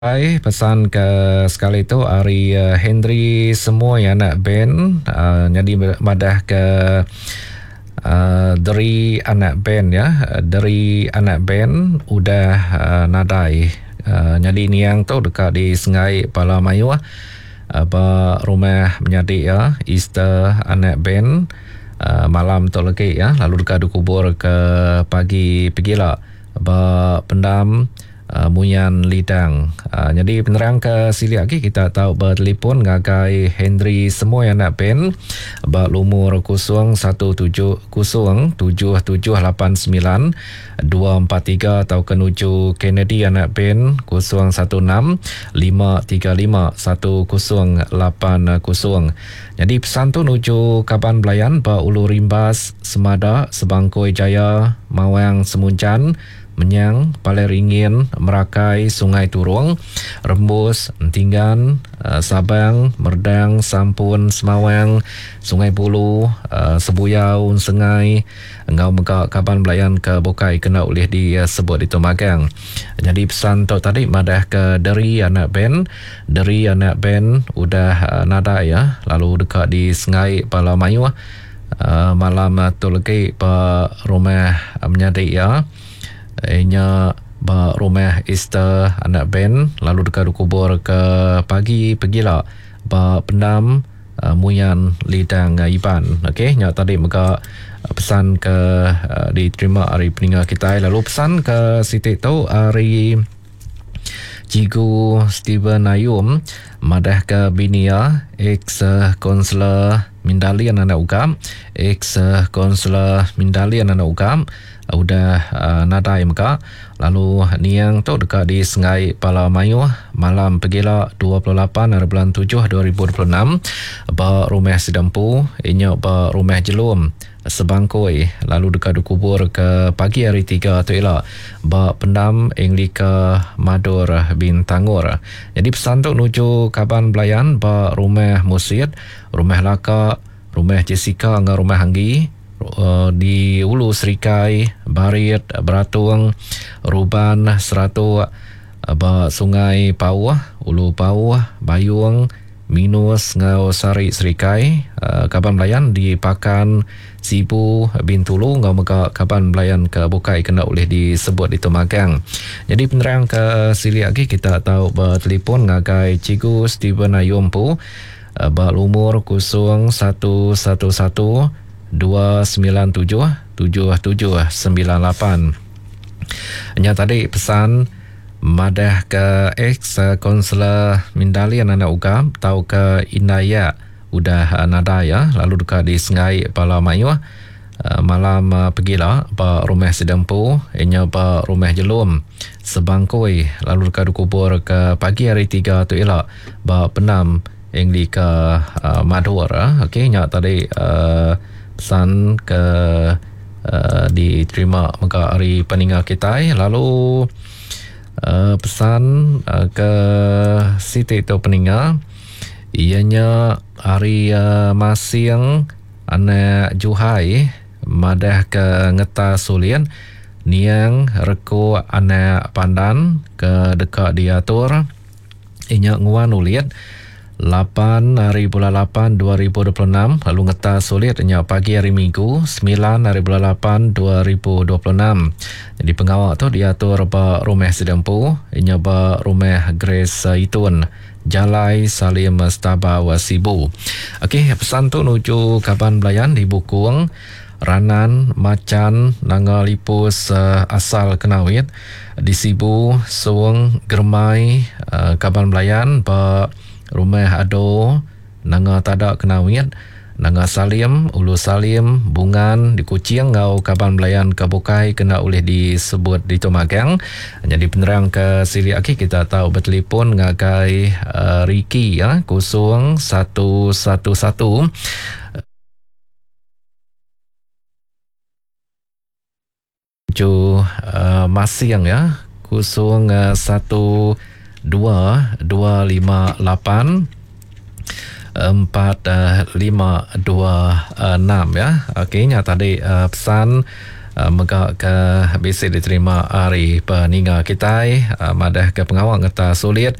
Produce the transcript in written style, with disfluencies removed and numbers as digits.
Hai, pesan ke sekali tu Ari Henry semua yang nak band jadi madah ke dari anak band ya, dari anak band udah nadai jadi ni yang tu dekat di Sungai Palamayu apa rumah menjadi ya Easter anak band malam tu lagi ya, lalu dekat dikubur ke pagi pergilah pendam Muyan Lidang. Jadi penerang ke sili lagi kita tahu bertelefon ngagai Henry semua yang nak pen lumur 01707789 atau kenuju Kennedy yang nak pen 0165351080. Jadi pesan tu nuju Kaban Belayan Ulu Rimbas Semada Sebangkoi Jaya Mawang Semuncan Menyang, Paleringin, Merakai, Sungai Turung, Rembus, Entingan, Sabang, Merdang, Sampun, Semawang, Sungai Bulu, Sebuyau, Sengai, Ngau Megak, Kaban Belayan ke Bokai kena oleh disebut di Tumagang. Jadi pesan tu tadi madah ke dari anak band udah nada ya, lalu dekat di Sungai Palamayu malam tu lagi rumah menyadi ya. Ianya rumah Easter anak band lalu dekat kubur ke pagi pergilah pendam Muyan Lidang Iban. Okey, nya tadi mega pesan ke diterima hari peninggal kita, lalu pesan ke Siti tu hari Cigu Steven Ayum madah ke binia ex konselor Mindalian anak ugam, ex konselor Mindalian anak ugam udah nadai meka, lalu niang tu dekat di Sungai Palamayu malam pergilah 28 hari bulan 7 2026 rumah Sedempu inya rumah Jelum Sebangkoi, lalu dekat dikubur ke pagi hari 3 tu ialah pendam Englika Madur bin Tangur. Jadi pesan tu nuju Kaban Belayan rumah Musid, rumah Laka, rumah Jessica dengan rumah Hanggi di Ulu Serikai, Barit, Beratung, Ruban, Seratu, Sungai Pauh, Ulu Pauh, Bayung, Minus, Ngau Sari Serikai, Kaban Belayan di Pakan, Sibu, Bintulu, Ngau Mega Kaban Belayan ke Bukai kena oleh disebut di Tumagang. Jadi penerang ke sili lagi kita tahu bertelefon ngagai Cigu Steven Ayumpu berumur 0111 297-7798. Hanya tadi pesan madah ke ex konselor Mindalian anak ugam tahu ke Inaya udah nada ya, lalu dekat di Sungai Palamayu malam pergilah rumah Sedempu inya rumah Jelum Sebangkoi, lalu dekat dikubur ke pagi hari 3 tu ialah penam Englika Madur. Okey, nya tadi pesan ke diterima mega hari peninggal kita, lalu pesan ke Siti tu peninggal ianya hari Masing anak Juhai madah ke Ngeta Sulian niang reko anak Pandan ke dekat diatur inya nguan uliat 8 hari bulan 8 2026, lalu ngeta sulit nya pagi hari Minggu 9 hari bulan 8 2026. Jadi pengawal tu diatur rumah Sedempu nya rumah Grace Itun Jalai Salim Staba Wasibu. Okey, pesan tu nuju Kaban Belayan di Bukung Ranan Macan Nanga Lipus asal Kenawit di Sibu Suweng Germai Kaban Belayan rumah Ado Nanga Tadak Kenawit Nanga Salim Ulu Salim Bungan di Kucing Ngau Kaban Belayan ke Bukai kena oleh disebut di Tumagang. Jadi penerang ke sili aki kita tahu bertelefon ngagai Riki ya 0111 Masing ya 012258 4526 ya. Okey, nya tadi pesan megak ke bisa diterima hari peninga kita madah ke pengawal ngata sulit